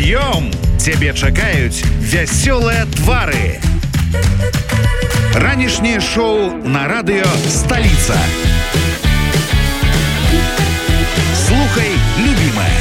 Пад'ём! Цябе чакаюць вясёлыя твары. Ранішняе шоу на радыё «Сталіца». Слухай, любімая.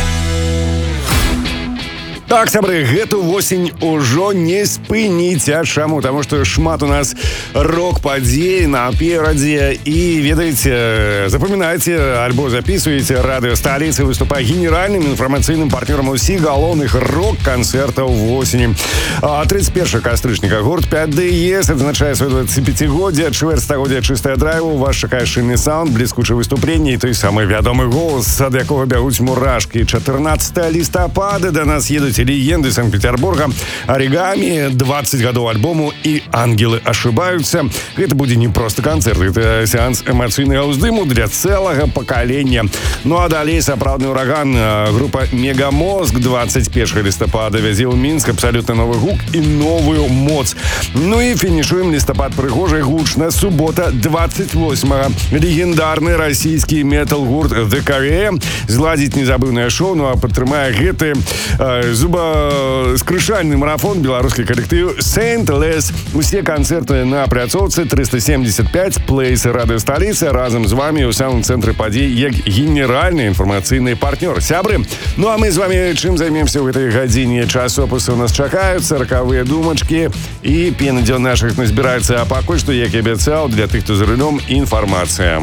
Так, сябры, гэту восень ужо не спыніць. А чаму? Таму што шмат у нас рок-падзей наперадзе. І, ведаеце, запамінайце альбо записывайце, радыё «Сталіца» выступае генеральным інфармацыйным партнёрам усіх галоўных рок-канцэртаў восені. 31 кастрычніка гурт 5DS адзначае сваё 25-годдзе, чвэрць стагоддзя чыстая драйву. Вас чакае шынны саунд, бліскучае выступленне і той самы вядомы голас, ад якога бягуць мурашкі. 14 лістапада да нас едуць легенды Санкт-Петербурга, Оригами, 20 гадоў альбому і ангелы ошибаются. Гэта будзе не просто канцэрт, гэта сеанс эмацыйнага ўздыму для цэлага пакалення. Ну а далей сапраўдны ураган. Група Мегамозг 21 лістапада вязе ў Мінск абсалютна новы гук і новую моц. Ну і фінішуем лістапад прыгожа і гучна. Субота 28-го легендарны расійскі метал-гурт The Career зладзіць незабыўнае шоу, ну а падтрымае гэты скрышальны марафон беларускі калектыў Saint Les. Усе канцэрты на пляцоўцы 375 Плейс радыё «Сталіца» разам з вами ў самым цэнтры падзей як генеральны інфармацыйны партнёр. Сябры, ну а мы з вами чым займемся ў гэтай гадзіне? Часопысы у нас чакаюцца, ракавыя думачкі і пенадзел нашых назбіраецца. А пакуль што, як і абяцаў, для тых, хто за рулём, інфармацыя.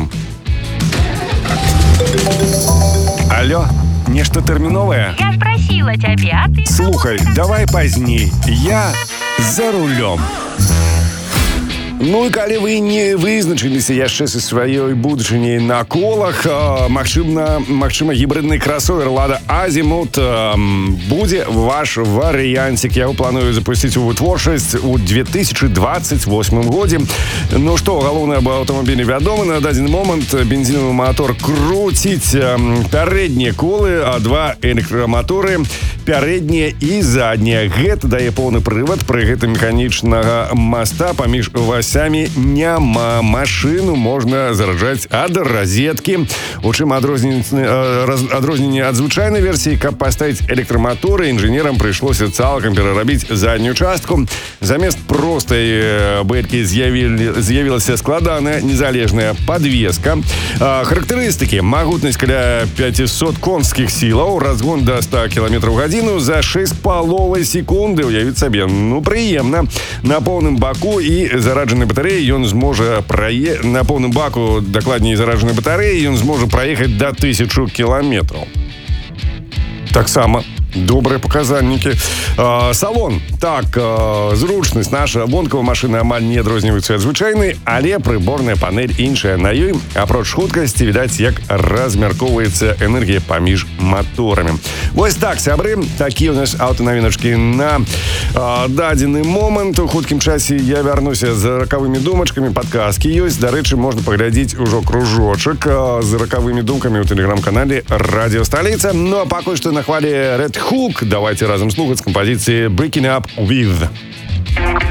Алло, нешта тэрміновае? Я спросила тебя, а ты... Слухай, давай пазней. Я за рулем. Ну і калі вы не вызначыліся яшчэ са сваёй будучыняй на колах, магчыма, гібридны красовер Лада Азімут будзе ваш варыянцік. Яго планую запусціць у вытворчасць у 2028 годзе. Ну што, галоўнае аб аўтамабілі вядома. На дадзены момант бензінавы мотор круціць пярэднія колы, а два электраматоры пярэднія і заднія. Гэта дае поўны прывад. Пры гэтым механічнага моста паміж васямі няма. Машыну можна зараджаць ад розеткі. У чым адрозненне ад звычайнай версіі? Каб паставіць электраматоры, інжынерам прыйшлося цалкам перарабіць заднюю частку. Замест простай бэлькі з'явілася складаная незалежная подвеска. Характарыстыкі: магутнасць каля 500 конскіх сілаў, разгон до 100 км в гадзіну за 6,5 секунды. Уявіць сабе, ну прыемна. На поўным баку і зараджанай батарэі ён зможа на поўным баку, дакладней зараджанай батарэі, ён зможа праехаць до 1000 кіламетраў. Таксама добрыя паказальнікі. Салон. Так, зручнасць. Наша вонкавая машына амаль не адрозніваецца ад звычайнай, але прыборная панель іншая. На ёй, апроч хуткасці, відаць, як размяркоўваецца энергія паміж моторамі. Вось так, сябры, такія ў нас аўтанавіначкі на дадзены момант. У хуткім часе я вярнуся з ракавымі думачкамі. Падказкі ёсць. Дарэчы, можна паглядзець ужо кружочак з ракавымі думкамі ў тэлеграм-канале «Радыё Сталіца». Ну а пакуль што на хвале Red Hook давайте разом слухаць з кампазіцыі «Breaking Up With».